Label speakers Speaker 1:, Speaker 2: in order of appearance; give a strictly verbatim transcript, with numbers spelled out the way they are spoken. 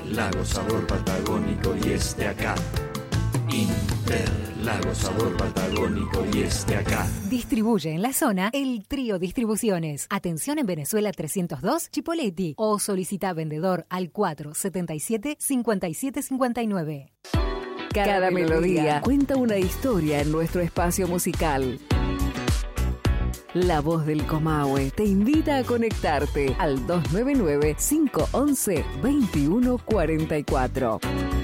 Speaker 1: Lago sabor patagónico y este acá. Interlago sabor patagónico y este acá.
Speaker 2: Distribuye en la zona el Trío Distribuciones. Atención en Venezuela trescientos dos, Chipoleti. O solicita vendedor al cuatro setenta y siete, cincuenta y siete cincuenta y nueve.
Speaker 3: Cada, Cada melodía, melodía cuenta una historia en nuestro espacio musical. La Voz del Comahue te invita a conectarte al dos nueve nueve, cinco uno uno, dos uno cuatro cuatro.